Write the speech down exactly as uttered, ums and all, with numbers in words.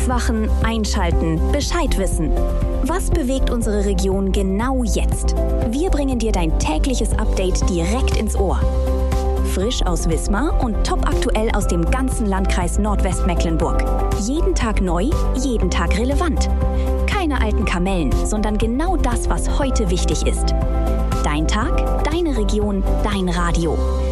Aufwachen, einschalten, Bescheid wissen. Was bewegt unsere Region genau jetzt? Wir bringen dir dein tägliches Update direkt ins Ohr. Frisch aus Wismar und top aktuell aus dem ganzen Landkreis Nordwestmecklenburg. Jeden Tag neu, jeden Tag relevant. Keine alten Kamellen, sondern genau das, was heute wichtig ist. Dein Tag, deine Region, dein Radio.